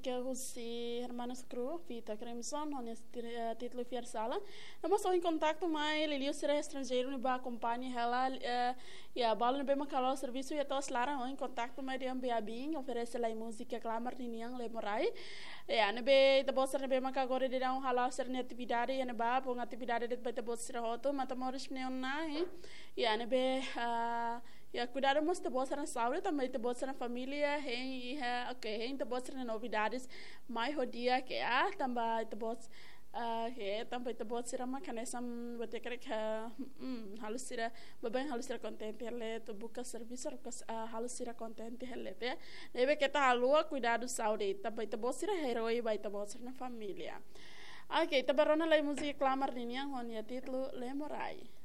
música Russi Hermanos Cruz, Vita Crimson, onde título Fiersala. Nós estamos em contato com ele, será estrangeiro, ele acompanha ela, e a bola não bem calor serviço e todos lá em contato com ele, Beabin, oferece lá música clamar ninguém le morai. E não bem, da bolsa não bem agora de dar halau ser atividade e não bem, por atividade de baita bolsa ser roto, mas tamores nem nai. E não bem, e cuidado mas te bolsa na saúde também te bolsa na família, e ok, te bolsa na novidades, mais rodia que também te bolsa também te bolsa ser uma canessa, você quer que halus ser, bem halus ser contente ele, tu busca serviço, halus ser contente ele, deve que tá halua cuidado saúde, também te bolsa ser herói, vai te bolsa na família. Ok, te barona lá música clamar ninha, onde título Le Morai.